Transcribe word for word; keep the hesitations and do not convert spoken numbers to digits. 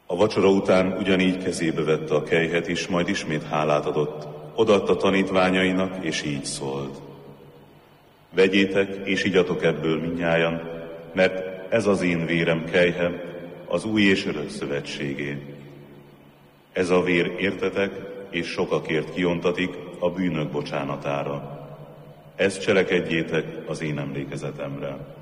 A vacsora után ugyanígy kezébe vette a kelyhet, és majd ismét hálát adott. Odaadta tanítványainak, és így szólt. Vegyétek, és igyatok ebből mindnyájan, mert ez az én vérem kelyhe, az új és örök szövetségé. Ez a vér értetek, és sokakért kiontatik a bűnök bocsánatára. Ezt cselekedjétek az én emlékezetemre.